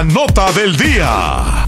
Nota del día.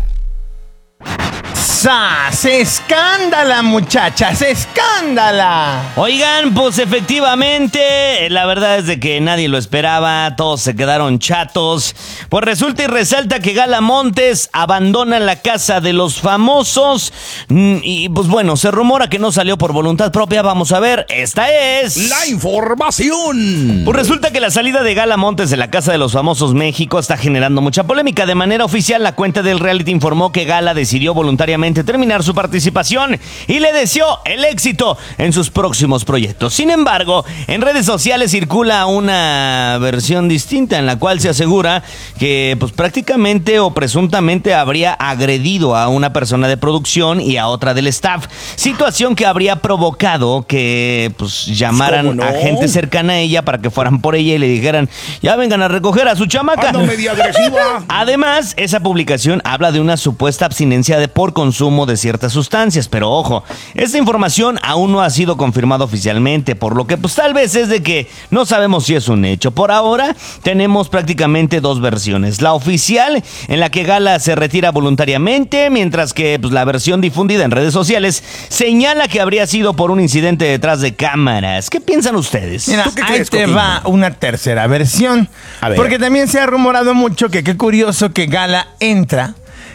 ¡Sas! ¡Escándala, muchachas! ¡Escándala! Oigan, pues efectivamente, la verdad es de que nadie lo esperaba, todos se quedaron chatos. Pues resulta y resalta que Gala Montes abandona la casa de los famosos. Y pues bueno, se rumora que no salió por voluntad propia. Vamos a ver, esta es la información. Pues resulta que la salida de Gala Montes de la casa de los famosos México está generando mucha polémica. De manera oficial, la cuenta del reality informó que Gala decidió voluntariamente terminar su participación y le deseó el éxito en sus próximos proyectos. Sin embargo, en redes sociales circula una versión distinta en la cual se asegura que pues prácticamente o presuntamente habría agredido a una persona de producción y a otra del staff, situación que habría provocado que pues llamaran a gente cercana a ella para que fueran por ella y le dijeran, ya vengan a recoger a su chamaca. Ando medio agresiva. Además, esa publicación habla de una supuesta abstinencia por consumo de ciertas sustancias, pero ojo, esta información aún no ha sido confirmada oficialmente, por lo que pues tal vez es de que no sabemos si es un hecho. Por ahora tenemos prácticamente dos versiones, la oficial en la que Gala se retira voluntariamente, mientras que pues la versión difundida en redes sociales señala que habría sido por un incidente detrás de cámaras. ¿Qué piensan ustedes? Mira, ahí te va una tercera versión, porque también se ha rumorado mucho que qué curioso que Gala entra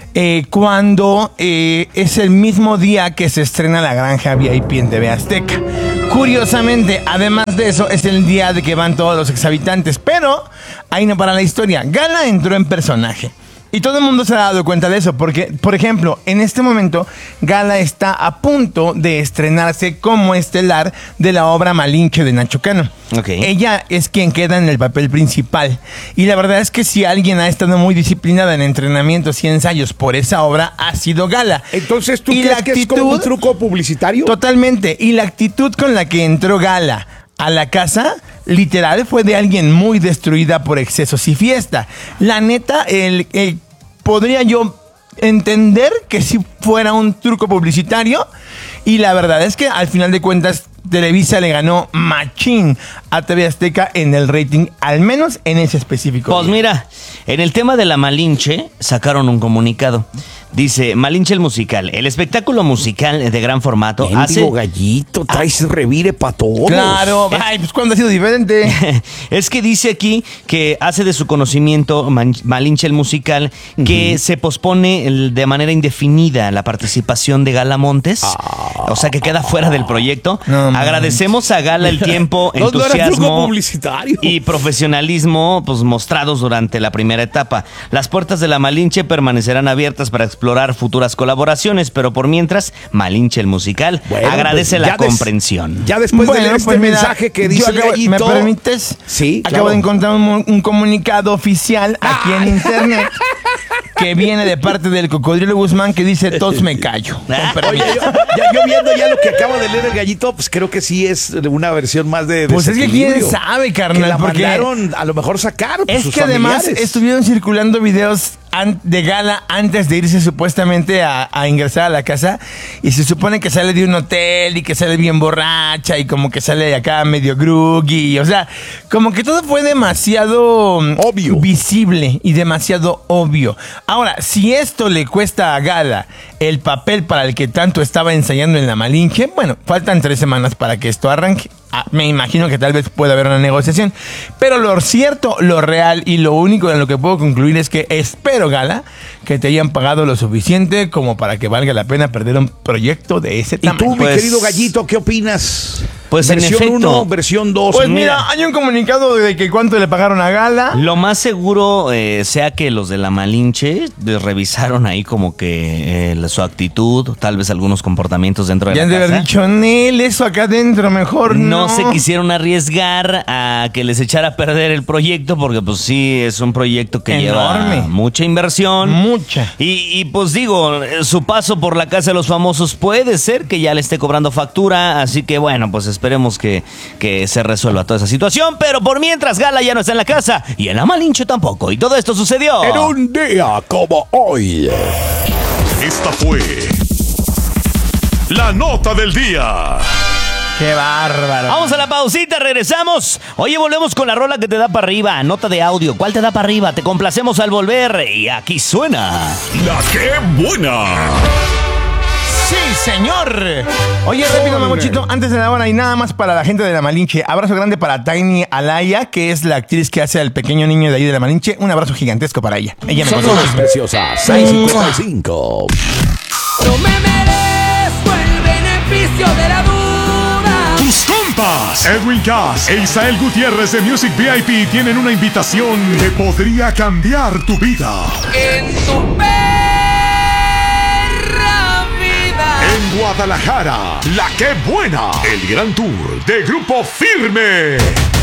cuando es el mismo día que se estrena La Granja VIP en TV Azteca. Curiosamente, además de eso, es el día de que van todos los exhabitantes. Pero ahí no para la historia. Gala entró en personaje. Y todo el mundo se ha dado cuenta de eso, porque, por ejemplo, en este momento, Gala está a punto de estrenarse como estelar de la obra Malinche de Nacho Cano. Okay. Ella es quien queda en el papel principal. Y la verdad es que si alguien ha estado muy disciplinada en entrenamientos y ensayos por esa obra, ha sido Gala. Entonces, ¿tú crees que es como un truco publicitario? Totalmente. Y la actitud con la que entró Gala a la casa, literal, fue de alguien muy destruida por excesos y fiesta. La neta, podría yo entender que si fuera un truco publicitario. Y la verdad es que al final de cuentas Televisa le ganó machín a TV Azteca en el rating, al menos en ese específico. Pues mira, en el tema de la Malinche sacaron un comunicado. Dice, Malinche el musical, el espectáculo musical de gran formato hace... Gallito, traes revire para todos. Claro, ay, pues cuando ha sido diferente. Es que dice aquí que hace de su conocimiento Malinche el musical que se pospone de manera indefinida la participación de Gala Montes. O sea que queda fuera del proyecto. No, agradecemos a Gala el tiempo, entusiasmo y profesionalismo pues mostrados durante la primera etapa. Las puertas de la Malinche permanecerán abiertas para explorar futuras colaboraciones, pero por mientras, Malinche el musical agradece la comprensión. Ya después de leer este mensaje que dice Gallito... ¿Me permites? Sí, acabo de encontrar un comunicado oficial aquí en internet que viene de parte del Cocodrilo Guzmán que dice, todos me callo. Oye, yo viendo ya lo que acaba de leer el Gallito, pues creo que sí es una versión más de pues es que quién sabe, carnal. Que la mandaron a lo mejor sacar es sus que familiares. Además estuvieron circulando videos de Gala antes de irse supuestamente a ingresar a la casa, y se supone que sale de un hotel y que sale bien borracha y como que sale de acá medio groggy, o sea, como que todo fue demasiado obvio, visible y demasiado obvio. Ahora, si esto le cuesta a Gala el papel para el que tanto estaba ensayando en la Malinche, bueno, faltan 3 semanas para que esto arranque. Me imagino que tal vez pueda haber una negociación, pero lo cierto, lo real y lo único en lo que puedo concluir es que espero, Gala, que te hayan pagado lo suficiente como para que valga la pena perder un proyecto de ese tamaño. ¿Y tú, mi querido Gallito, qué opinas? Pues versión en efecto, 1, versión 2. Pues mira, hay un comunicado de que cuánto le pagaron a Gala. Lo más seguro sea que los de la Malinche revisaron ahí como que su actitud, tal vez algunos comportamientos dentro de la casa. Ya han de haber dicho, Nel, eso acá adentro mejor no. No se quisieron arriesgar a que les echara a perder el proyecto, porque pues sí, es un proyecto que enorme, lleva mucha inversión. Mucha. Y pues digo, su paso por la casa de los famosos puede ser que ya le esté cobrando factura, así que bueno, pues esperemos que se resuelva toda esa situación, pero por mientras Gala ya no está en la casa y en la Malinche tampoco, y todo esto sucedió en un día como hoy. Esta fue la nota del día. ¡Qué bárbaro! Vamos a la pausita, regresamos. Oye, volvemos con la rola que te da para arriba. Nota de audio. ¿Cuál te da para arriba? Te complacemos al volver. Y aquí suena. La que buena. ¡Sí, señor! Oye, rápido, Mamuchito, antes de la hora y nada más para la gente de La Malinche. Abrazo grande para Tiny Alaya, que es la actriz que hace al pequeño niño de ahí de La Malinche. Un abrazo gigantesco para ella. Ella me Saludos, conoce. preciosas. 6:55. No me merezco el beneficio de la duda. Tus compas, Edwin Cass e Isael Gutiérrez de Music VIP tienen una invitación que podría cambiar tu vida. En tu perra vida. En Guadalajara, La Que Buena, el gran tour de Grupo Firme.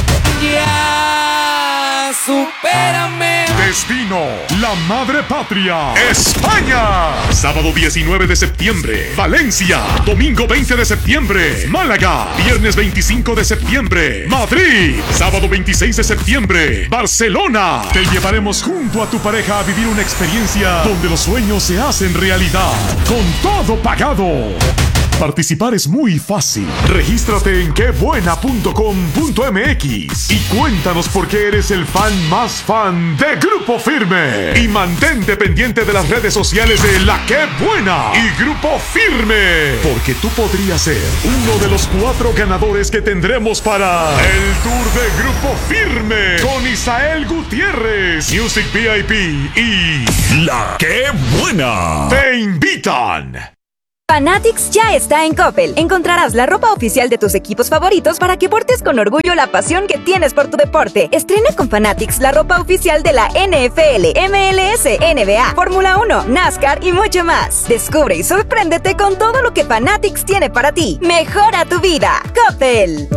Ya, supérame. Destino, la madre patria, España. Sábado 19 de septiembre, Valencia. Domingo 20 de septiembre, Málaga. Viernes 25 de septiembre, Madrid. Sábado 26 de septiembre, Barcelona. Te llevaremos junto a tu pareja a vivir una experiencia donde los sueños se hacen realidad. Con todo pagado. Participar es muy fácil. Regístrate en quebuena.com.mx y cuéntanos por qué eres el fan más fan de Grupo Firme. Y mantente pendiente de las redes sociales de La Que Buena y Grupo Firme, porque tú podrías ser uno de los 4 ganadores que tendremos para el tour de Grupo Firme con Isael Gutiérrez, Music VIP y La Que Buena. ¡Te invitan! Fanatics ya está en Coppel. Encontrarás la ropa oficial de tus equipos favoritos para que portes con orgullo la pasión que tienes por tu deporte. Estrena con Fanatics la ropa oficial de la NFL, MLS, NBA, Fórmula 1, NASCAR y mucho más. Descubre y sorpréndete con todo lo que Fanatics tiene para ti. Mejora tu vida. Coppel.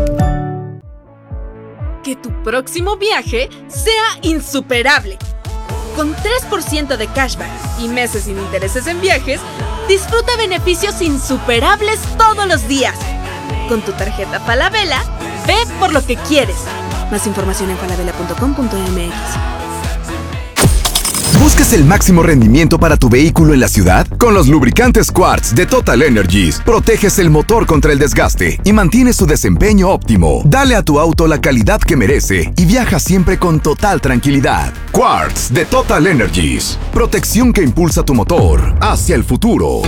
Que tu próximo viaje sea insuperable. Con 3% de cashback y meses sin intereses en viajes, disfruta beneficios insuperables todos los días. Con tu tarjeta Falabella, ve por lo que quieres. Más información en falabella.com.mx. ¿Buscas el máximo rendimiento para tu vehículo en la ciudad? Con los lubricantes Quartz de Total Energies, proteges el motor contra el desgaste y mantienes su desempeño óptimo. Dale a tu auto la calidad que merece y viaja siempre con total tranquilidad. Quartz de Total Energies, protección que impulsa tu motor hacia el futuro.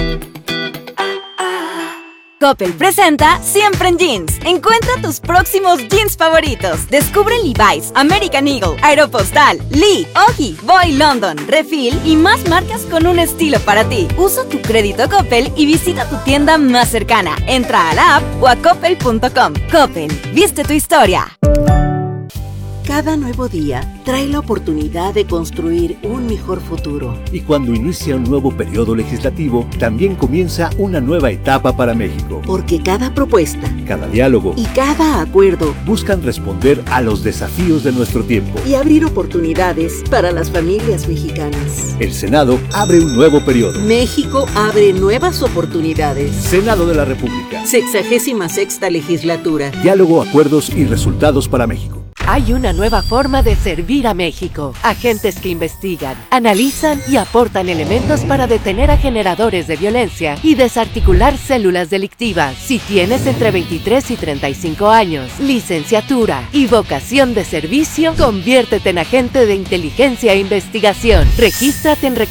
Coppel presenta Siempre en Jeans. Encuentra tus próximos jeans favoritos. Descubre Levi's, American Eagle, Aeropostale, Lee, Oggy, Boy London, Refill y más marcas con un estilo para ti. Usa tu crédito Coppel y visita tu tienda más cercana. Entra a la app o a coppel.com. Coppel, viste tu historia. Cada nuevo día trae la oportunidad de construir un mejor futuro. Y cuando inicia un nuevo periodo legislativo, también comienza una nueva etapa para México. Porque cada propuesta, cada diálogo y cada acuerdo buscan responder a los desafíos de nuestro tiempo y abrir oportunidades para las familias mexicanas. El Senado abre un nuevo periodo. México abre nuevas oportunidades. Senado de la República. 66ª legislatura. Diálogo, acuerdos y resultados para México. Hay una nueva forma de servir a México. Agentes que investigan, analizan y aportan elementos para detener a generadores de violencia y desarticular células delictivas. Si tienes entre 23 y 35 años, licenciatura y vocación de servicio, conviértete en agente de inteligencia e investigación. Regístrate en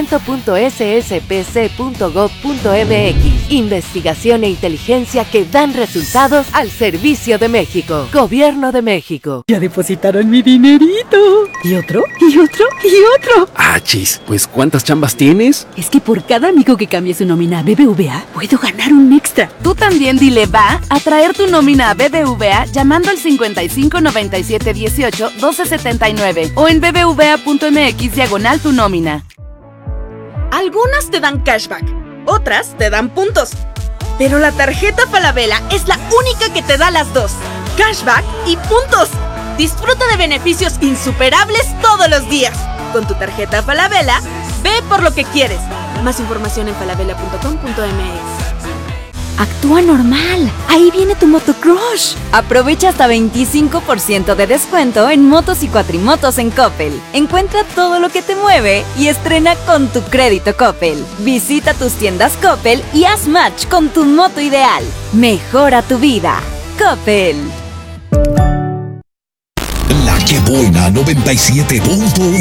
reclutamiento.sspc.gov.mx. Investigación e inteligencia que dan resultados al servicio de México. Gobierno de México. Ya depositaron mi dinerito. ¿Y otro? ¿Y otro? ¿Y otro? Ah, chis, pues ¿cuántas chambas tienes? Es que por cada amigo que cambie su nómina a BBVA, puedo ganar un extra. Tú también dile va a traer tu nómina a BBVA llamando al 55 97 18 12 79 o en bbva.mx/tu nómina. Algunas te dan cashback, otras te dan puntos. Pero la tarjeta Falabella es la única que te da las dos: cashback y puntos. Disfruta de beneficios insuperables todos los días. Con tu tarjeta Falabella, ve por lo que quieres. Más información en falabella.com.mx. actúa normal. Ahí viene tu motocrush. Aprovecha hasta 25% de descuento en motos y cuatrimotos en Coppel. Encuentra todo lo que te mueve y estrena con tu crédito Coppel. Visita tus tiendas Coppel y haz match con tu moto ideal. Mejora tu vida. Coppel. La que buena 97.1